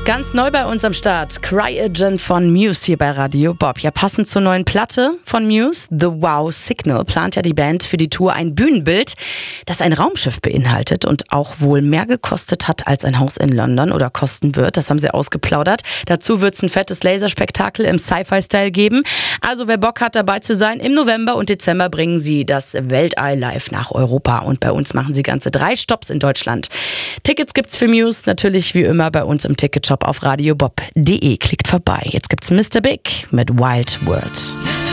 Ganz neu bei uns am Start, Cryogen von Muse hier bei Radio Bob. Ja, passend zur neuen Platte von Muse, The Wow Signal, plant ja die Band für die Tour ein Bühnenbild, das ein Raumschiff beinhaltet und auch wohl mehr gekostet hat als ein Haus in London oder kosten wird. Das haben sie ausgeplaudert. Dazu wird es ein fettes Laserspektakel im Sci-Fi-Style geben. Also wer Bock hat, dabei zu sein, im November und Dezember bringen sie das Weltall live nach Europa. Und bei uns machen sie ganze 3 Stopps in Deutschland. Tickets gibt's für Muse natürlich wie immer bei uns im Ticketshop auf radiobob.de. Klickt vorbei. Jetzt gibt's Mr. Big mit Wild World.